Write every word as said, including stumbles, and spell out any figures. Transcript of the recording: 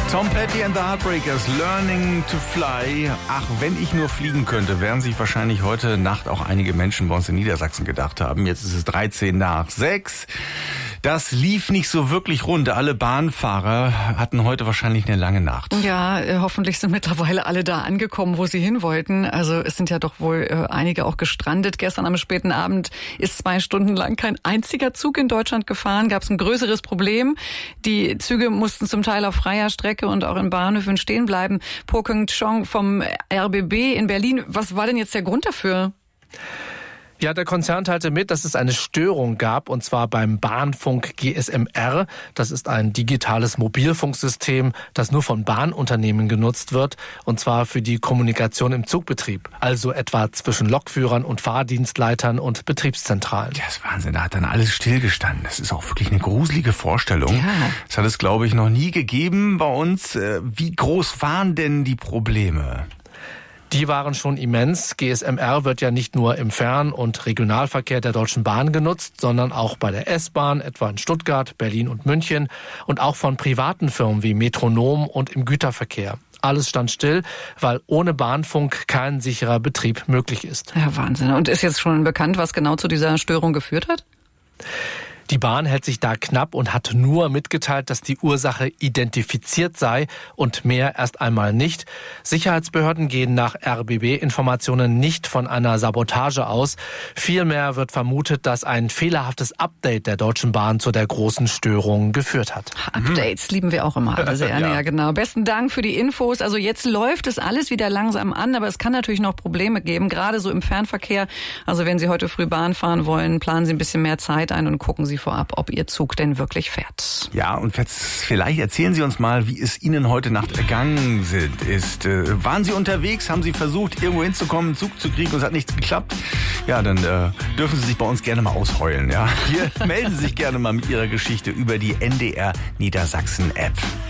Tom Petty and the Heartbreakers, Learning to Fly. Ach, wenn ich nur fliegen könnte, werden sich wahrscheinlich heute Nacht auch einige Menschen bei uns in Niedersachsen gedacht haben. Jetzt ist es dreizehn nach sechs. Das lief nicht so wirklich rund. Alle Bahnfahrer hatten heute wahrscheinlich eine lange Nacht. Ja, äh, hoffentlich sind mittlerweile alle da angekommen, wo sie hin wollten. Also es sind ja doch wohl äh, einige auch gestrandet. Gestern am späten Abend ist zwei Stunden lang kein einziger Zug in Deutschland gefahren. Gab es ein größeres Problem. Die Züge mussten zum Teil auf freier Strecke und auch in Bahnhöfen stehen bleiben. Po Kyung Chong vom R B B in Berlin. Was war denn jetzt der Grund dafür? Ja, der Konzern teilte mit, dass es eine Störung gab, und zwar beim Bahnfunk G S M R. Das ist ein digitales Mobilfunksystem, das nur von Bahnunternehmen genutzt wird, und zwar für die Kommunikation im Zugbetrieb, also etwa zwischen Lokführern und Fahrdienstleitern und Betriebszentralen. Ja, das ist Wahnsinn, da hat dann alles stillgestanden. Das ist auch wirklich eine gruselige Vorstellung. Ja. Das hat es, glaube ich, noch nie gegeben bei uns. Wie groß waren denn die Probleme? Die waren schon immens. G S M R wird ja nicht nur im Fern- und Regionalverkehr der Deutschen Bahn genutzt, sondern auch bei der S-Bahn, etwa in Stuttgart, Berlin und München, und auch von privaten Firmen wie Metronom und im Güterverkehr. Alles stand still, weil ohne Bahnfunk kein sicherer Betrieb möglich ist. Ja, Wahnsinn. Und ist jetzt schon bekannt, was genau zu dieser Störung geführt hat? Die Bahn hält sich da knapp und hat nur mitgeteilt, dass die Ursache identifiziert sei und mehr erst einmal nicht. Sicherheitsbehörden gehen nach R B B-Informationen nicht von einer Sabotage aus. Vielmehr wird vermutet, dass ein fehlerhaftes Update der Deutschen Bahn zu der großen Störung geführt hat. Updates lieben wir auch immer alle sehr gerne, ja. ja genau. Besten Dank für die Infos. Also jetzt läuft es alles wieder langsam an, aber es kann natürlich noch Probleme geben, gerade so im Fernverkehr. Also wenn Sie heute früh Bahn fahren wollen, planen Sie ein bisschen mehr Zeit ein und gucken Sie vorab, ob Ihr Zug denn wirklich fährt. Ja, und vielleicht erzählen Sie uns mal, wie es Ihnen heute Nacht ergangen ist. Äh, waren Sie unterwegs? Haben Sie versucht, irgendwo hinzukommen, einen Zug zu kriegen und es hat nichts geklappt? Ja, dann äh, dürfen Sie sich bei uns gerne mal ausheulen. Ja? Hier melden Sie sich gerne mal mit Ihrer Geschichte über die N D R Niedersachsen App.